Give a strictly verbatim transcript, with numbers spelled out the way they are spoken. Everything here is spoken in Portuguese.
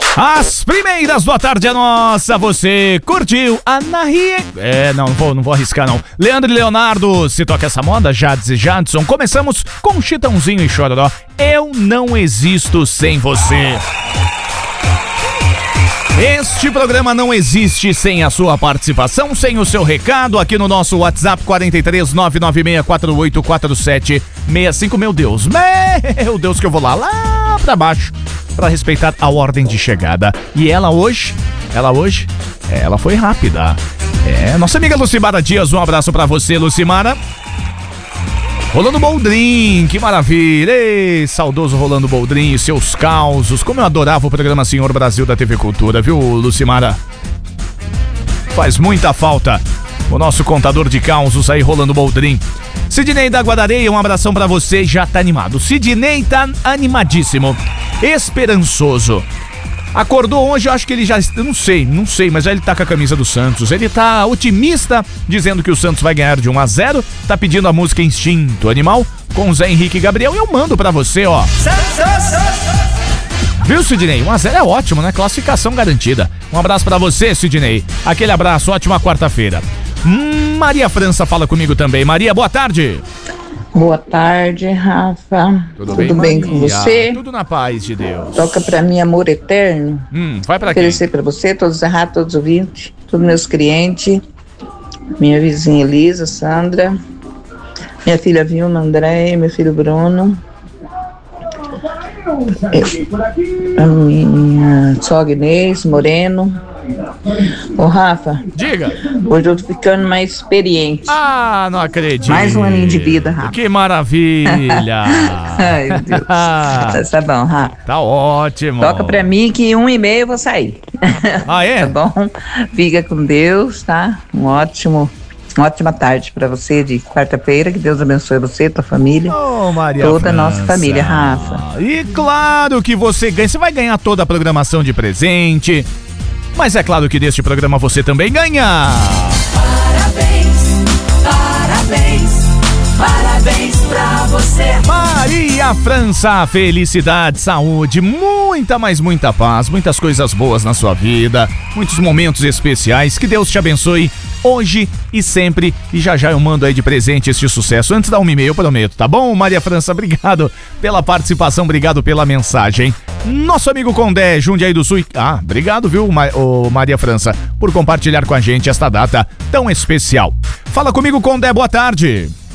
As primeiras boa tarde é nossa, você curtiu Anahi? É, não, não vou, não vou arriscar não. Leandro e Leonardo, se toca essa moda, Jades e Jadson. Começamos com Chitãozinho e Chororó. Eu não existo sem você. Este programa não existe sem a sua participação, sem o seu recado aqui no nosso WhatsApp quatro três nove nove seis quatro oito quatro sete seis cinco. Meu Deus, meu Deus que eu vou lá, lá pra baixo pra respeitar a ordem de chegada. E ela hoje, ela hoje, ela foi rápida. É, nossa amiga Lucimara Dias, um abraço pra você, Lucimara. Rolando Boldrin, que maravilha! Ei, saudoso Rolando Boldrin e seus causos. Como eu adorava o programa Senhor Brasil da T V Cultura, viu, Lucimara? Faz muita falta o nosso contador de causos aí, Rolando Boldrin. Sidney da Guadareia, um abração pra você, já tá animado. Sidney tá animadíssimo, esperançoso. Acordou hoje, eu acho que ele já... Eu não sei, não sei, mas ele tá com a camisa do Santos. Ele tá otimista, dizendo que o Santos vai ganhar de um a zero. Tá pedindo a música Instinto Animal com Zé Henrique e Gabriel. E eu mando pra você, ó. Viu, Sidney? um a zero é ótimo, né? Classificação garantida. Um abraço pra você, Sidney. Aquele abraço, ótima quarta-feira. Hum, Maria França fala comigo também. Maria, boa tarde. Boa tarde, Rafa. Tudo, Tudo bem, bem com você? Tudo na paz de Deus. Toca pra mim Amor Eterno. Hum, vai pra quem? Oferecer pra você, todos os errados, todos os ouvintes, todos meus clientes, minha vizinha Elisa, Sandra, minha filha Vilma, André, meu filho Bruno, eu, a minha sogra Inês, Moreno. Ô Rafa, diga. Hoje eu tô ficando mais experiente. Ah, não acredito. Mais um aninho de vida, Rafa. Que maravilha. Ai, meu Deus. Tá bom, Rafa. Tá ótimo. Toca pra mim que um e meio eu vou sair. Ah, é? Tá bom? Fica com Deus, tá? Um ótimo, uma ótima tarde pra você de quarta-feira. Que Deus abençoe você, tua família. Oh, Maria toda a França. nossa família, Rafa. E claro que você ganha. Você vai ganhar toda a programação de presente. Mas é claro que deste programa você também ganha. Parabéns, parabéns, parabéns pra você. Maria França, felicidade, saúde, muita, mas muita paz, muitas coisas boas na sua vida, muitos momentos especiais. Que Deus te abençoe hoje e sempre. E já já eu mando aí de presente este sucesso. Antes da uma e meia, eu prometo, tá bom, Maria França? Obrigado pela participação, obrigado pela mensagem. Nosso amigo Condé, Jundiaí do Sul. Ah, obrigado, viu, Ma- ô, Maria França, por compartilhar com a gente esta data tão especial. Fala comigo, Condé, boa tarde.